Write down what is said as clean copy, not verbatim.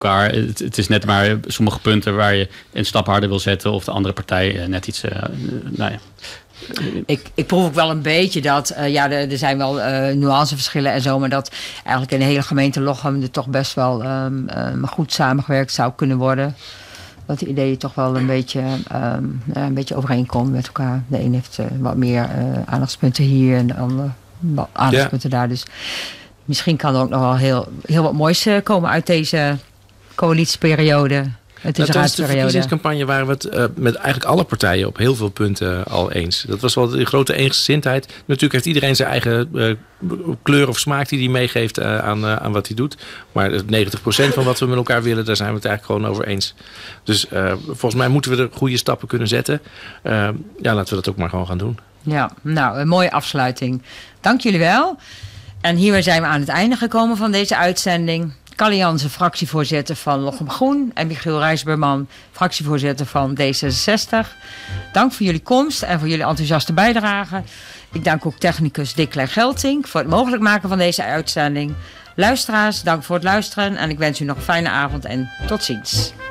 elkaar. Het is net maar sommige punten waar je een stap harder wil zetten of de andere partij net iets... nou ja. Ik proef ook wel een beetje dat, er zijn wel nuanceverschillen en zo, maar dat eigenlijk in de hele gemeente Lochem er toch best wel goed samengewerkt zou kunnen worden. Dat de ideeën toch wel een beetje overeenkomen met elkaar. De een heeft wat meer aandachtspunten hier en de ander wat aandachtspunten daar. Dus misschien kan er ook nog wel heel wat moois komen uit deze coalitieperiode. Tijdens de verkiezingscampagne waren we het met eigenlijk alle partijen op heel veel punten al eens. Dat was wel de grote eensgezindheid. Natuurlijk heeft iedereen zijn eigen kleur of smaak die hij meegeeft aan wat hij doet. Maar 90% van wat we met elkaar willen, daar zijn we het eigenlijk gewoon over eens. Dus volgens mij moeten we er goede stappen kunnen zetten. Laten we dat ook maar gewoon gaan doen. Ja, nou, een mooie afsluiting. Dank jullie wel. En hiermee zijn we aan het einde gekomen van deze uitzending. Kalle Jansen, fractievoorzitter van Lochem Groen. En Michiel Rijsberman, fractievoorzitter van D66. Dank voor jullie komst en voor jullie enthousiaste bijdrage. Ik dank ook technicus Dick Gelting voor het mogelijk maken van deze uitzending. Luisteraars, dank voor het luisteren. En ik wens u nog een fijne avond en tot ziens.